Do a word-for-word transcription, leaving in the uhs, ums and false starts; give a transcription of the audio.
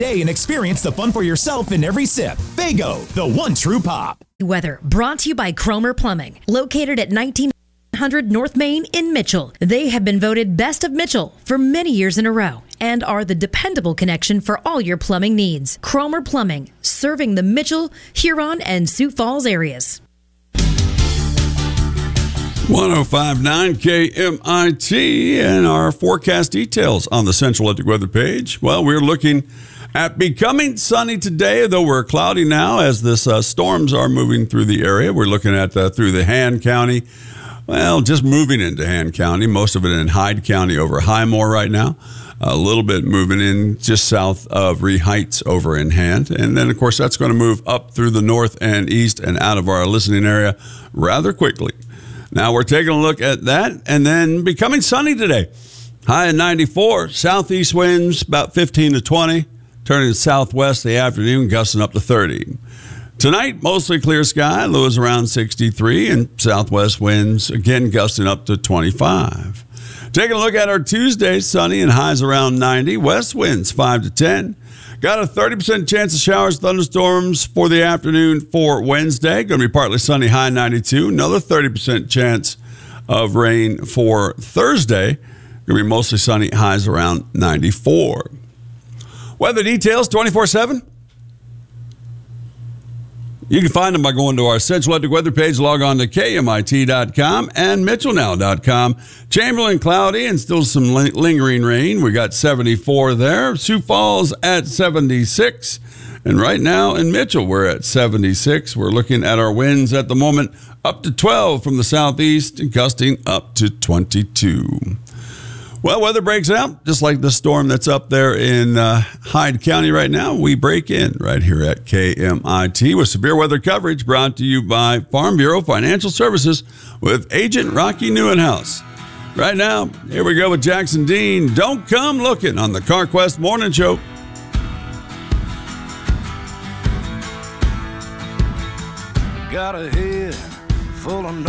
Day and experience the fun for yourself in every sip. Faygo, the one true pop. Weather brought to you by Cromer Plumbing, located at nineteen hundred North Main in Mitchell. They have been voted Best of Mitchell for many years in a row and are the dependable connection for all your plumbing needs. Cromer Plumbing, serving the Mitchell, Huron, and Sioux Falls areas. one oh five point nine K M I T and our forecast details on the Central Electric weather page. Well, we're looking at becoming sunny today, though we're cloudy now as this uh, storms are moving through the area. We're looking at uh, through the Han County. Well, just moving into Han County, most of it in Hyde County over Highmore right now. A little bit moving in just south of Ree Heights over in Han. And then, of course, that's going to move up through the north and east and out of our listening area rather quickly. Now we're taking a look at that and then becoming sunny today. High at ninety-four, southeast winds about fifteen to twenty, turning southwest the afternoon, gusting up to thirty. Tonight, mostly clear sky, low is around sixty-three, and southwest winds again gusting up to twenty-five. Taking a look at our Tuesday, sunny and highs around ninety, west winds five to ten. Got a thirty percent chance of showers, thunderstorms for the afternoon for Wednesday. Going to be partly sunny, high ninety-two. Another thirty percent chance of rain for Thursday. Going to be mostly sunny, highs around ninety-four. Weather details twenty-four seven. You can find them by going to our Central Electric weather page. Log on to K M I T dot com and Mitchell Now dot com. Chamberlain, cloudy and still some lingering rain. We got seventy-four there. Sioux Falls at seventy-six. And right now in Mitchell, we're at seventy-six. We're looking at our winds at the moment up to twelve from the southeast and gusting up to twenty-two. Well, weather breaks out, just like the storm that's up there in uh, Hyde County right now. We break in right here at K M I T with severe weather coverage brought to you by Farm Bureau Financial Services with Agent Rocky Newenhouse. Right now, here we go with Jackson Dean. Don't Come Looking on the CarQuest Morning Show. Got a head full of